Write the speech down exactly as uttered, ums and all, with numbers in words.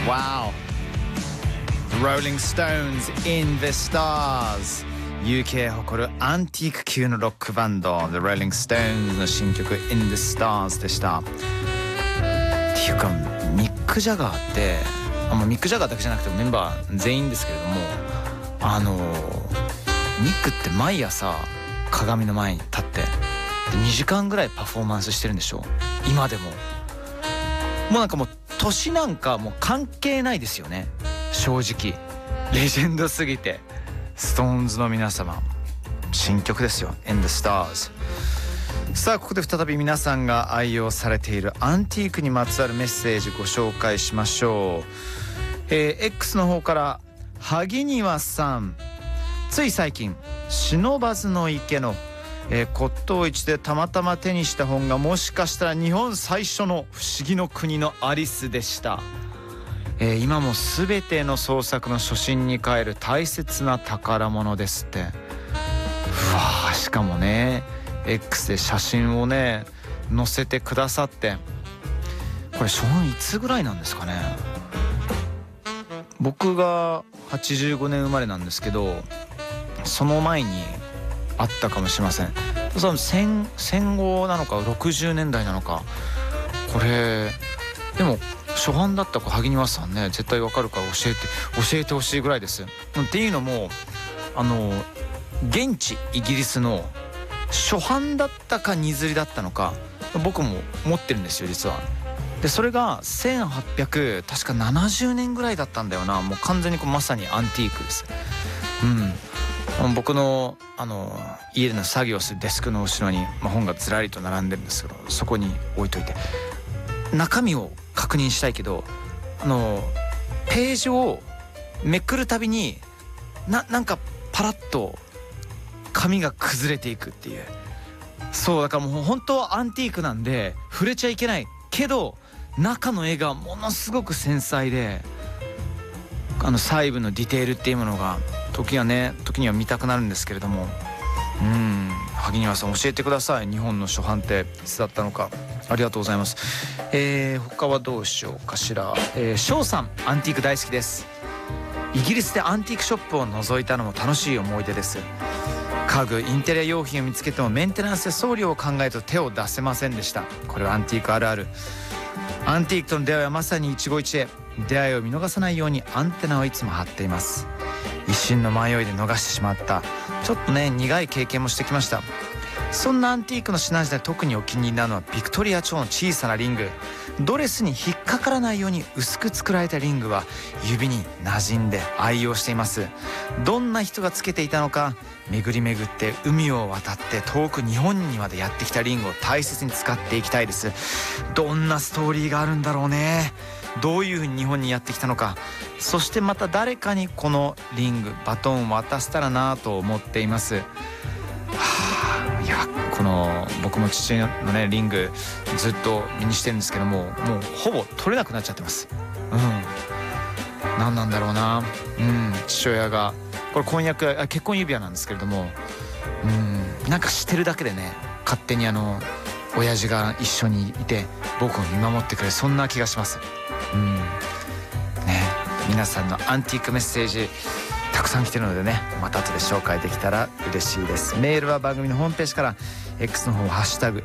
Wow. Rolling Stones in the Stars。 ユーケー 誇るアンティーク級のロックバンド The Rolling Stones の新曲 In the Stars でした。っていうかミック・ジャガーってあミック・ジャガーだけじゃなくてメンバー全員ですけれども、あのミックって毎朝鏡の前に立ってにじかんぐらいパフォーマンスしてるんでしょ。今でももうなんかもう年なんかもう関係ないですよね、正直。レジェンドすぎて。ストーンズの皆様、新曲ですよ In the Stars。 さあここで再び皆さんが愛用されているアンティークにまつわるメッセージご紹介しましょう。えー、X の方から萩庭さん、つい最近不忍池の、えー、骨董市でたまたま手にした本がもしかしたら日本最初の不思議の国のアリスでした。えー、今も全ての創作の初心に帰る大切な宝物ですって。うわー、しかもね X で写真をね載せてくださって、これ初版いつぐらいなんですかね。僕がはちじゅうごねん生まれなんですけど、その前にあったかもしれません。その 戦, 戦後なのかろくじゅうねんだいなのか、これでも初版だったか萩庭さんね絶対わかるから教えて教えてほしいぐらいです。っていうのもあの現地イギリスの初版だったか荷刷りだったのか僕も持ってるんですよ実は。でそれがせんはっぴゃく確かななじゅうねんぐらいだったんだよな。もう完全にこうまさにアンティークです。うん、僕のあの家での作業するデスクの後ろに、まあ、本がずらりと並んでるんですけど、そこに置いといて中身を確認したいけど、あのページをめくるたびにななんかパラッと紙が崩れていくっていう。そうだからもう本当はアンティークなんで触れちゃいけないけど、中の絵がものすごく繊細で、あの細部のディテールっていうものが時はね時には見たくなるんですけれども、うん、萩庭さん教えてください。日本の初版っていつだったのか。ありがとうございます。えー、他はどうしようかしら。えー、翔さん、アンティーク大好きです。イギリスでアンティークショップを覗いたのも楽しい思い出です。家具インテリア用品を見つけてもメンテナンスや送料を考えると手を出せませんでした。これはアンティークあるある。アンティークとの出会いはまさに一期一会。出会いを見逃さないようにアンテナをいつも張っています。一瞬の迷いで逃してしまったちょっとね苦い経験もしてきました。そんなアンティークの品々で特にお気に入りなのはビクトリア朝の小さなリング。ドレスに引っかからないように薄く作られたリングは指に馴染んで愛用しています。どんな人がつけていたのか、巡り巡って海を渡って遠く日本にまでやってきたリングを大切に使っていきたいです。どんなストーリーがあるんだろうね。どういうふうに日本にやってきたのか、そしてまた誰かにこのリングバトンを渡せたらなと思っています。はあ、いやこの僕も父のねリングずっと身にしてるんですけども、もうほぼ取れなくなっちゃってます。うん、何なんだろうな。うん、父親がこれ婚約あ結婚指輪なんですけれども、うんなんかしてるだけでね勝手にあの親父が一緒にいて僕を見守ってくれる、そんな気がします。うんね、皆さんのアンティークメッセージたくさん来てるのでね、また後で紹介できたら嬉しいです。メールは番組のホームページから X の方ハッシュタグ